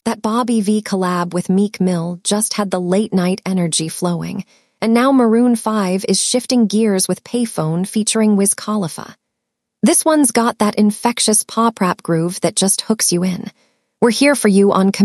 That Bobby V collab with Meek Mill just had the late-night energy flowing, and now Maroon 5 is shifting gears with Payphone featuring Wiz Khalifa. This one's got that infectious pop rap groove that just hooks you in. We're here for you on